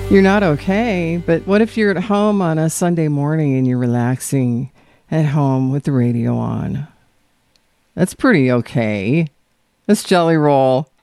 You're not okay, but what if you're at home on a Sunday morning and you're relaxing at home with the radio on? That's pretty okay. That's Jelly Roll.